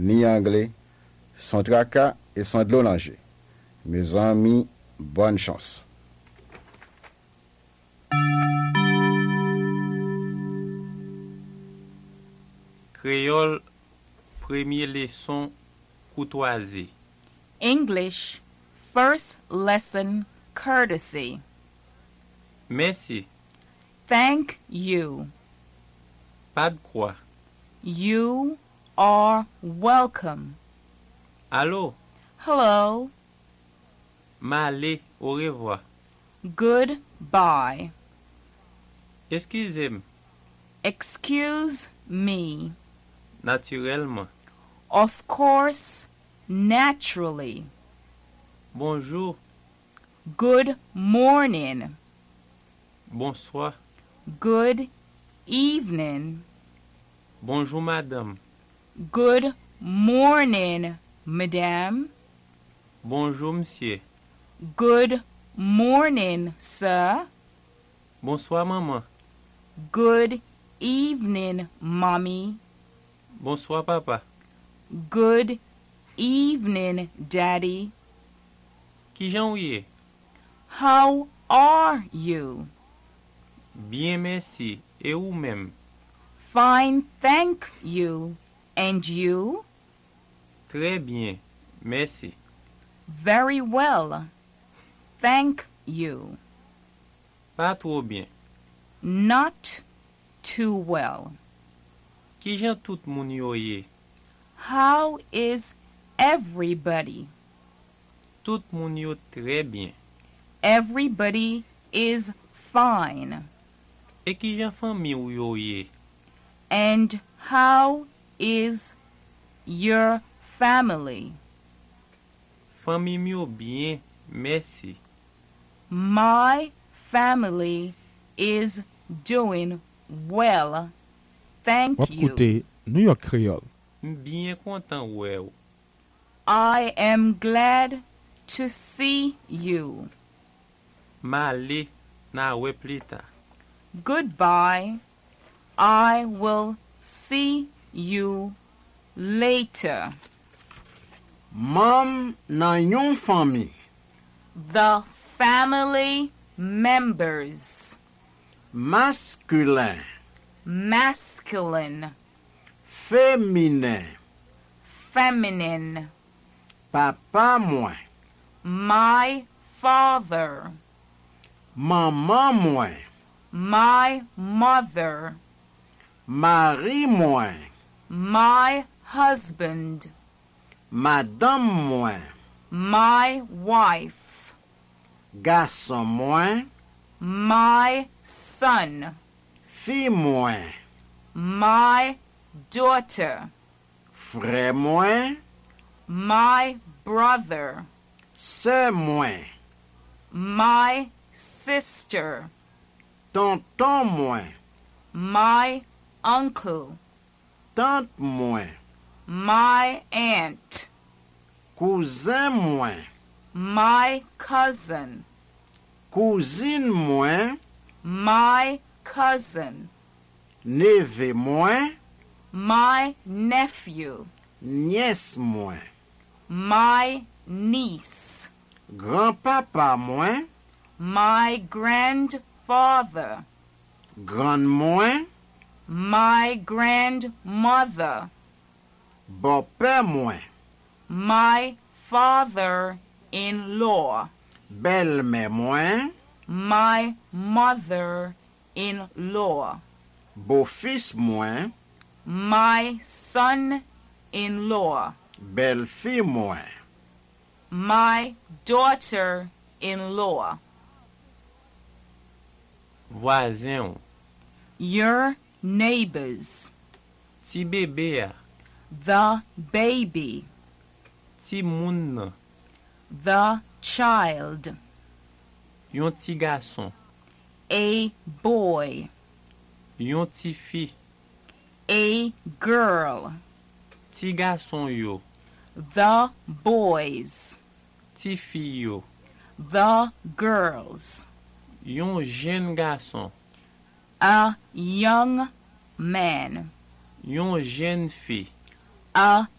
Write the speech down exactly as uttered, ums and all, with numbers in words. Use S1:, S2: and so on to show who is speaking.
S1: ni anglais, sans tracas et sans de l'olanger. Mes amis, bonne chance.
S2: Créole, première leçon, courtoisie.
S3: English, first lesson, courtesy.
S2: Merci,
S3: Thank you.
S2: pas de quoi.
S3: You are welcome.
S2: Allô,
S3: Hello.
S2: m'allez, au revoir.
S3: Goodbye.
S2: Excusez-moi,
S3: Excuse me.
S2: naturellement.
S3: Of course, naturally.
S2: Bonjour,
S3: Good morning.
S2: bonsoir,
S3: Good evening.
S2: bonjour madame,
S3: Good morning, madame.
S2: bonjour monsieur,
S3: Good morning, sir.
S2: bonsoir maman,
S3: Good evening, mommy.
S2: bonsoir papa.
S3: Good evening, daddy.
S2: Qui j'en oublié?
S3: How are you?
S2: Bien merci, et vous-même?
S3: Fine, thank you. And you?
S2: Très bien, merci.
S3: Very well. Thank you.
S2: Pas trop bien.
S3: Not too well.
S2: Qui j'en tout moun yo ye?
S3: How is everybody?
S2: Tout moun yo très bien.
S3: Everybody is fine.
S2: Et qui j'en famille ou yo ye?
S3: And how is your family?
S2: Famille mi yo bien, merci.
S3: My family is doing well. Thank
S4: Wap
S3: you.
S4: koute New York Creole.
S2: Bien content ouais ou.
S3: I am glad to see you.
S2: M'allez, na we plus tard.
S3: Goodbye. I will see you later.
S5: Mam nan yon fami.
S3: The family members.
S5: Masculin,
S3: Masculine,
S5: feminin,
S3: feminine.
S5: papa mwen,
S3: My father.
S5: maman mwen,
S3: My mother.
S5: mari mwen,
S3: My husband.
S5: madame mwen,
S3: My wife.
S5: garçon mwen,
S3: My son.
S5: fi mwen,
S3: My daughter.
S5: frè mwen,
S3: My brother.
S5: sè mwen,
S3: My sister.
S5: tonton mwen,
S3: My uncle.
S5: tante mwen,
S3: My aunt.
S5: kouzin mwen,
S3: My cousin.
S5: kouzine mwen,
S3: My cousin.
S5: neve mwen,
S3: My nephew.
S5: nièce mwen,
S3: My niece.
S5: granpapa mwen,
S3: My grandfather.
S5: gran mwen,
S3: My grandmother.
S5: bopè mwen,
S3: My father-in-law.
S5: belle-mè mwen,
S3: My mother-in-law.
S5: beau-fils mwen,
S3: My son-in-law.
S5: belle-fi mwen,
S3: My daughter-in-law.
S2: Voisin ou.
S3: Your neighbors.
S2: Ti bébé a.
S3: The baby.
S2: Ti moun nan.
S3: The child.
S2: Yon ti garçon.
S3: A boy.
S2: Yon ti fi.
S3: A girl.
S2: Ti garçon yo.
S3: The boys.
S2: Ti fi yo.
S3: The girls.
S2: Yon jeune garçon.
S3: A young man.
S2: Yon jeune fi.
S3: A